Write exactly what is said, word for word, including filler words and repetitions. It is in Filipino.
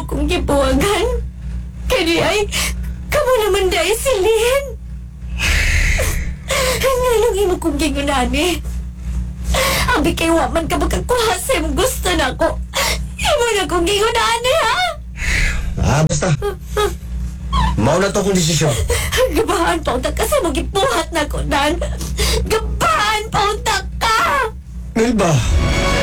imo kong gibuwagan. Kaya ay, kamo naman dahil silin. Nga lang imo kong gingunani. Abi kay wa man ka magkakuha sa imong gusto na ko. Imo na kong gingunani, ha? Ah, basta. Mao na to akong desisyon. Gabahan pa unta kasi magipuhat na ko, Dan. Gabahan pa unta ka! Melba,